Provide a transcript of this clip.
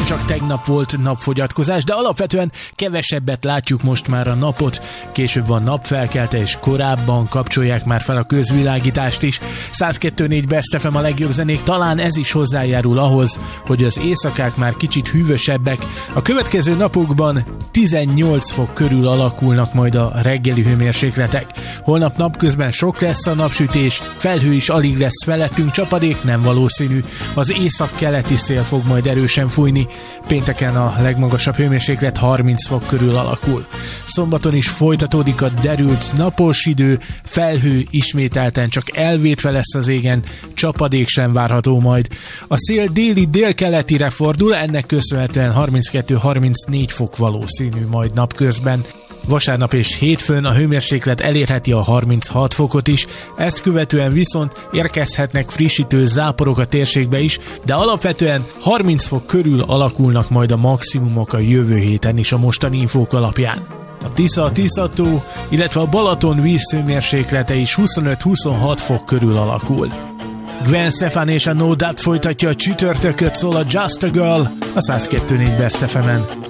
csak tegnap volt napfogyatkozás, de alapvetően kevesebbet látjuk most már a napot. Később van napfelkelte, és korábban kapcsolják már fel a közvilágítást is. 102.4 Best FM a legjobb zenék, talán ez is hozzájárul ahhoz, hogy az éjszakák már kicsit hűvösebbek. A következő napokban 18 fok körül alakulnak majd a reggeli hőmérsékletek. Holnap napközben sok lesz a napsütés, felhő is alig lesz felettünk, csapadék nem valószínű. Az északkeleti szél fog majd erősen fújni. Pénteken a legmagasabb hőmérséklet 30 fok körül alakul. Szombaton is folytatódik a derült napos idő, felhő ismételten csak elvétve lesz az égen, csapadék sem várható majd. A szél déli-délkeletire fordul, ennek köszönhetően 32-34 fok valószínű majd napközben. Vasárnap és hétfőn a hőmérséklet elérheti a 36 fokot is, ezt követően viszont érkezhetnek frissítő záporok a térségbe is, de alapvetően 30 fok körül alakulnak majd a maximumok a jövő héten is a mostani infók alapján. A Tisza-Tiszató, illetve a Balaton vízhőmérséklete is 25-26 fok körül alakul. Gwen Stefani és a No Doubt folytatja a csütörtököt, szól a Just a Girl a 102.4 Best FM-en.